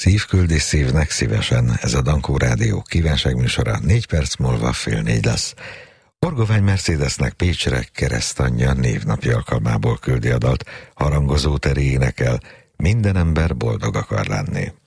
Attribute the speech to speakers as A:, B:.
A: Szívküldi szívnek szívesen, ez a Dankó Rádió kívánságműsora, 4 perc múlva 3:30 lesz. Orgovány Mercedesnek Pécsre keresztanyja névnapja alkalmából küldi a dalt, harangozó Teri énekel, minden ember boldog akar lenni.